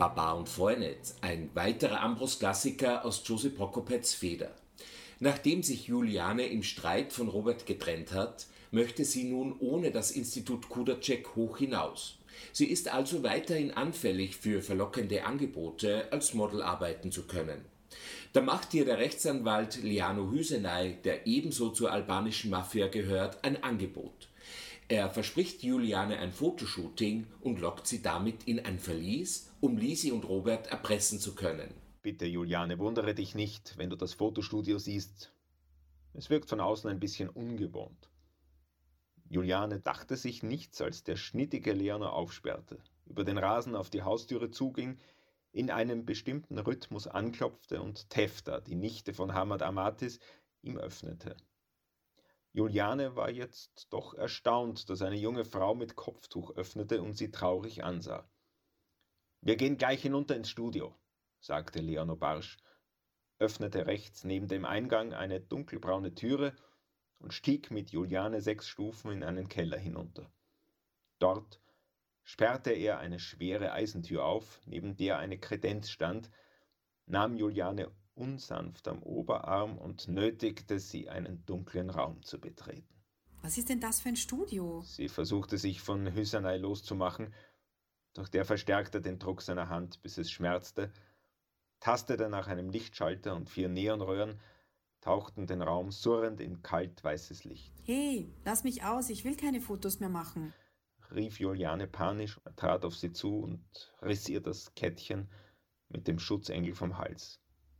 Baba und Freundin, ein weiterer Ambros-Klassiker aus Josip Prokopets Feder. Nachdem sich Juliane im Streit von Robert getrennt hat, möchte sie nun ohne das Institut Kudacek hoch hinaus. Sie ist also weiterhin anfällig für verlockende Angebote, als Model arbeiten zu können. Da macht ihr der Rechtsanwalt Liano Hüsenay, der ebenso zur albanischen Mafia gehört, ein Angebot. Er verspricht Juliane ein Fotoshooting und lockt sie damit in ein Verlies, um Lisi und Robert erpressen zu können. Bitte, Juliane, wundere dich nicht, wenn du das Fotostudio siehst. Es wirkt von außen ein bisschen ungewohnt. Juliane dachte sich nichts, als der schnittige Leonor aufsperrte, über den Rasen auf die Haustüre zuging, in einem bestimmten Rhythmus anklopfte und Tefta, die Nichte von Hamad Amatis, ihm öffnete. Juliane war jetzt doch erstaunt, dass eine junge Frau mit Kopftuch öffnete und sie traurig ansah. »Wir gehen gleich hinunter ins Studio«, sagte Leonor barsch, öffnete rechts neben dem Eingang eine dunkelbraune Türe und stieg mit Juliane 6 Stufen in einen Keller hinunter. Dort sperrte er eine schwere Eisentür auf, neben der eine Kredenz stand, nahm Juliane unsanft am Oberarm und nötigte sie, einen dunklen Raum zu betreten. Was ist denn das für ein Studio? Sie versuchte sich von Hüsanay loszumachen, doch der verstärkte den Druck seiner Hand, bis es schmerzte, tastete nach einem Lichtschalter und 4 Neonröhren tauchten den Raum surrend in kaltweißes Licht. Hey, lass mich aus, ich will keine Fotos mehr machen, rief Juliane panisch, trat auf sie zu und riss ihr das Kettchen mit dem Schutzengel vom Hals.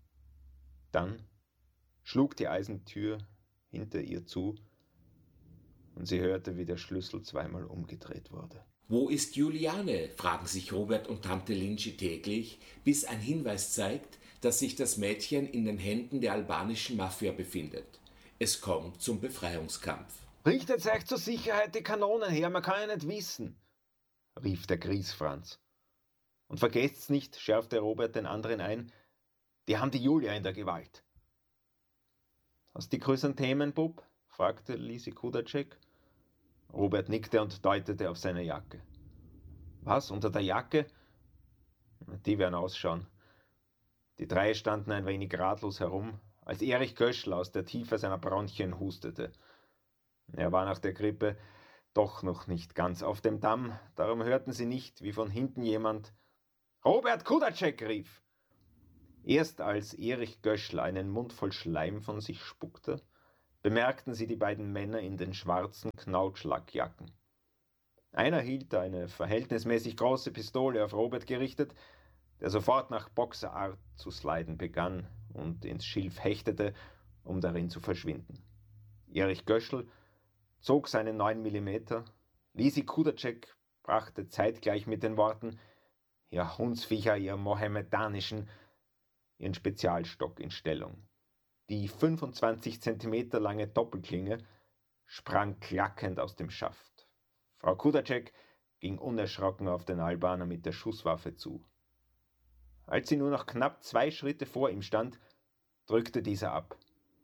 Dann schlug die Eisentür hinter ihr zu und sie hörte, wie der Schlüssel 2-mal umgedreht wurde. Wo ist Juliane? Fragen sich Robert und Tante Lindschi täglich, bis ein Hinweis zeigt, dass sich das Mädchen in den Händen der albanischen Mafia befindet. Es kommt zum Befreiungskampf. »Richtet euch zur Sicherheit die Kanonen her, man kann ja nicht wissen«, rief der Griesfranz. »Und vergesst's nicht«, schärfte Robert den anderen ein, »die haben die Julia in der Gewalt.« »Hast die Chrysanthemen, Bub?«, fragte Lisi Kudacek. Robert nickte und deutete auf seine Jacke. »Was, unter der Jacke?« »Die werden ausschauen.« Die 3 standen ein wenig ratlos herum, als Erich Göschl aus der Tiefe seiner Bronchien hustete. Er war nach der Grippe doch noch nicht ganz auf dem Damm, darum hörten sie nicht, wie von hinten jemand »Robert Kudacek«, rief. Erst als Erich Göschl einen Mund voll Schleim von sich spuckte, bemerkten sie die beiden Männer in den schwarzen Knautschlackjacken. Einer hielt eine verhältnismäßig große Pistole auf Robert gerichtet, der sofort nach Boxerart zu sliden begann und ins Schilf hechtete, um darin zu verschwinden. Erich Göschl zog seinen 9 mm, Lisi Kudacek brachte zeitgleich mit den Worten »Ihr Hundsviecher, ihr Mohammedanischen«, ihren Spezialstock in Stellung. Die 25 cm lange Doppelklinge sprang klackend aus dem Schaft. Frau Kudacek ging unerschrocken auf den Albaner mit der Schusswaffe zu. Als sie nur noch knapp 2 Schritte vor ihm stand, drückte dieser ab.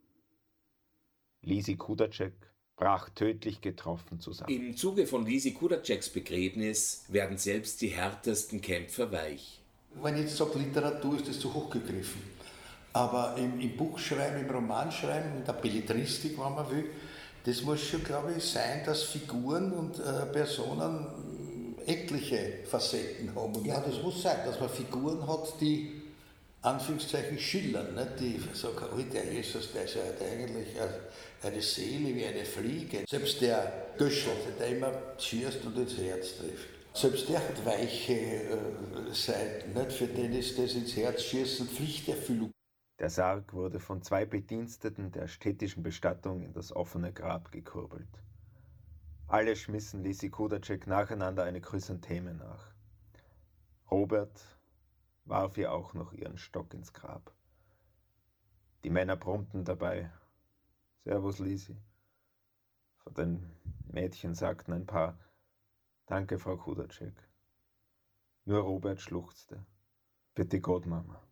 Lisi Kudacek brach tödlich getroffen zusammen. Im Zuge von Lisi Kudaceks Begräbnis werden selbst die härtesten Kämpfer weich. Wenn ich jetzt sage, Literatur ist das zu hoch gegriffen. Aber im Buchschreiben, im Romanschreiben, in der Belletristik, wenn man will, das muss schon, glaube ich, sein, dass Figuren und Personen etliche Facetten haben. Und ja, das muss sein, dass man Figuren hat, die Anführungszeichen schillern, nicht? Die sagen, oh, der Jesus, der ist ja eigentlich eine Seele wie eine Fliege. Selbst der Göschl, der immer schießt und ins Herz trifft. Selbst der hat weiche Seiten, nicht? Für den ist das ins Herz schießen Pflichterfüllung. Der Sarg wurde von 2 Bediensteten der städtischen Bestattung in das offene Grab gekurbelt. Alle schmissen Lisi Kudacek nacheinander eine Chrysantheme nach. Robert warf ihr auch noch ihren Stock ins Grab. Die Männer brummten dabei »Servus, Lisi«. Von den Mädchen sagten ein paar »Danke, Frau Kudacek«. Nur Robert schluchzte »Bitte Gott, Mama«.